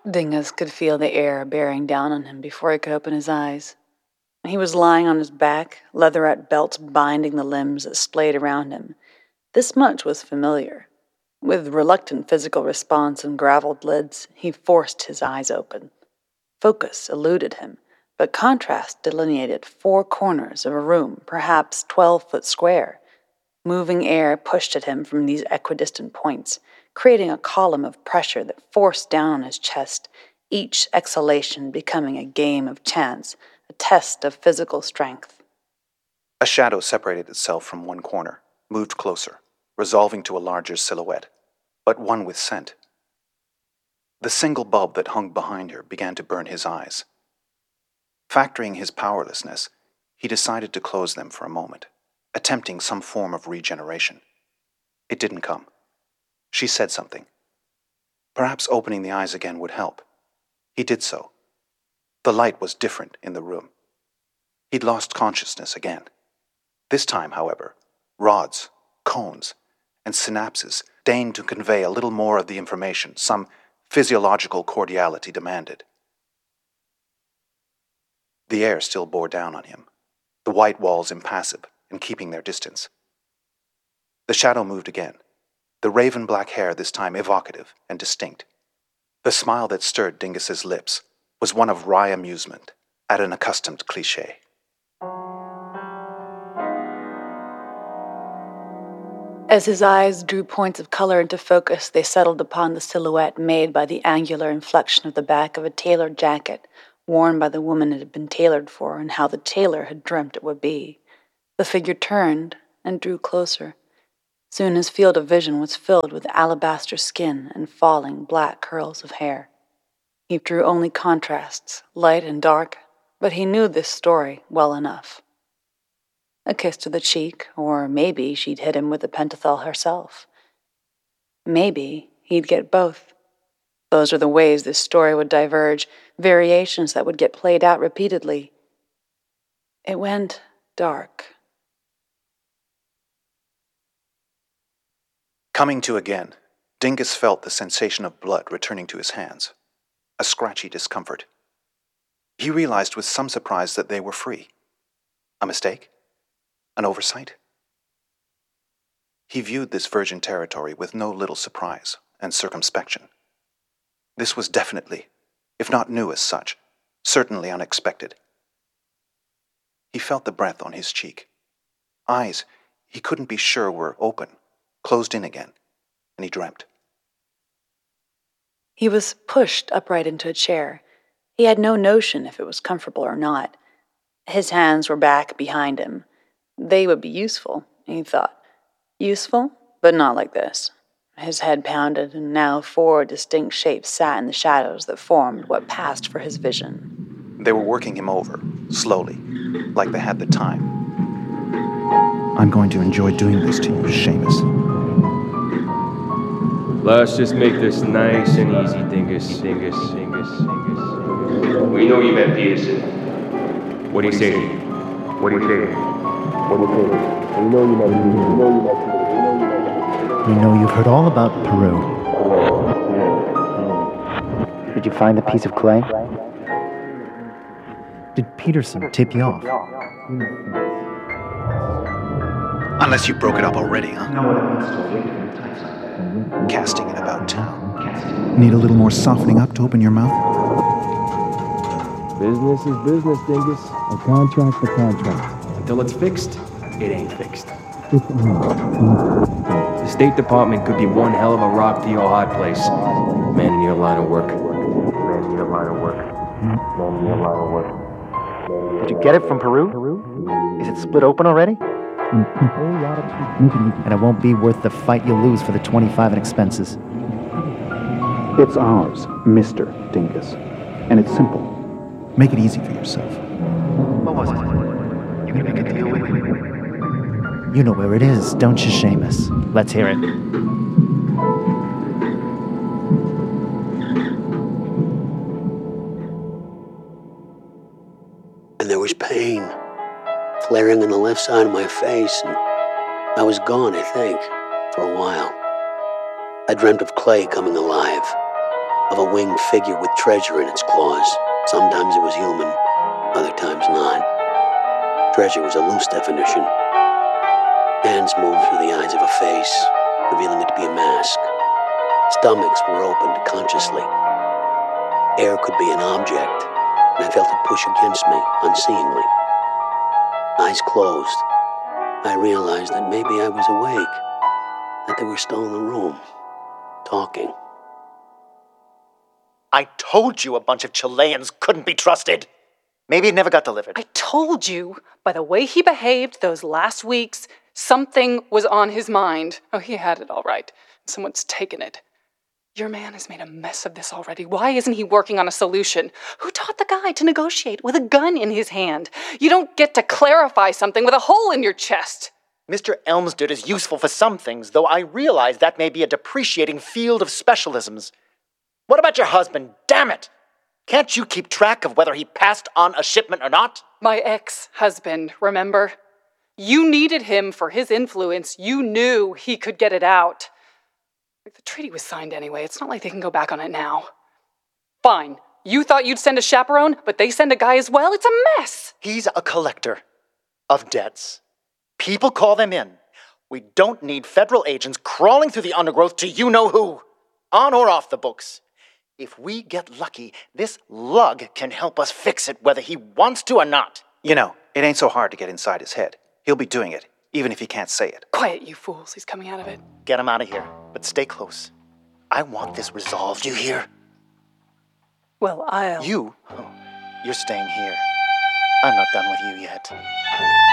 Dingus could feel the air bearing down on him before he could open his eyes. He was lying on his back, leatherette belts binding the limbs that splayed around him. This much was familiar. With reluctant physical response and graveled lids, he forced his eyes open. Focus eluded him, but contrast delineated 4 corners of a room, perhaps 12 foot square. Moving air pushed at him from these equidistant points, creating a column of pressure that forced down on his chest, each exhalation becoming a game of chance, a test of physical strength. A shadow separated itself from one corner, moved closer, resolving to a larger silhouette, but one with scent. The single bulb that hung behind her began to burn his eyes. Factoring his powerlessness, he decided to close them for a moment, attempting some form of regeneration. It didn't come. She said something. Perhaps opening the eyes again would help. He did so. The light was different in the room. He'd lost consciousness again. This time, however, rods, cones, and synapses deigned to convey a little more of the information some physiological cordiality demanded. The air still bore down on him, the white walls impassive and keeping their distance. The shadow moved again, the raven black hair this time evocative and distinct. The smile that stirred Dingus's lips was one of wry amusement at an accustomed cliché. As his eyes drew points of color into focus, they settled upon the silhouette made by the angular inflection of the back of a tailored jacket worn by the woman it had been tailored for, and how the tailor had dreamt it would be. The figure turned and drew closer. Soon his field of vision was filled with alabaster skin and falling black curls of hair. He drew only contrasts, light and dark, but he knew this story well enough. A kiss to the cheek, or maybe she'd hit him with the pentothal herself. Maybe he'd get both. Those were the ways this story would diverge, variations that would get played out repeatedly. It went dark. Coming to again, Dingus felt the sensation of blood returning to his hands, a scratchy discomfort. He realized with some surprise that they were free. A mistake? An oversight? He viewed this virgin territory with no little surprise and circumspection. This was definitely, if not new as such, certainly unexpected. He felt the breath on his cheek. Eyes he couldn't be sure were open, closed in again, and he dreamt. He was pushed upright into a chair. He had no notion if it was comfortable or not. His hands were back behind him. They would be useful, he thought. Useful, but not like this. His head pounded, and now 4 distinct shapes sat in the shadows that formed what passed for his vision. They were working him over, slowly, like they had the time. I'm going to enjoy doing this to you, Seamus. Let's just make this nice and easy, Dingus. We know you met Peterson. What do you say to you? We know you've heard all about Peru. Did you find the piece of clay? Did Peterson tip you off? Unless you broke it up already, huh? Casting it about town. Need a little more softening up to open your mouth? Business is business, Dingus. A contract's a contract. Until it's fixed, it ain't fixed. The State Department could be one hell of a rock to your hard place. Man in your line of work. Did you get it from Peru? Is it split open already? And it won't be worth the fight you'll lose for the 25 in expenses. It's ours, Mr. Dingus. And it's simple. Make it easy for yourself. What was it? You gonna make a deal with me? You know where it is, don't you, Seamus? Let's hear it. And there was pain flaring on the left side of my face, and I was gone, I think, for a while. I dreamt of Clay coming alive, of a winged figure with treasure in its claws. Sometimes it was human, other times not. Treasure was a loose definition. Hands moved through the eyes of a face, revealing it to be a mask. Stomachs were opened consciously. Air could be an object, and I felt it push against me, unseeingly. Eyes closed, I realized that maybe I was awake, that they were still in the room, talking. I told you a bunch of Chileans couldn't be trusted. Maybe it never got delivered. I told you, by the way he behaved those last weeks, something was on his mind. Oh, he had it all right. Someone's taken it. Your man has made a mess of this already. Why isn't he working on a solution? Who taught the guy to negotiate with a gun in his hand? You don't get to clarify something with a hole in your chest. Mr. Elmsted is useful for some things, though I realize that may be a depreciating field of specialisms. What about your husband? Damn it! Can't you keep track of whether he passed on a shipment or not? My ex-husband, remember? You needed him for his influence. You knew he could get it out. The treaty was signed anyway. It's not like they can go back on it now. Fine. You thought you'd send a chaperone, but they send a guy as well? It's a mess. He's a collector of debts. People call them in. We don't need federal agents crawling through the undergrowth to you-know-who, on or off the books. If we get lucky, this lug can help us fix it whether he wants to or not. You know, it ain't so hard to get inside his head. He'll be doing it, even if he can't say it. Quiet, you fools. He's coming out of it. Get him out of here, but stay close. I want this resolved, you hear? Well, You're staying here. I'm not done with you yet.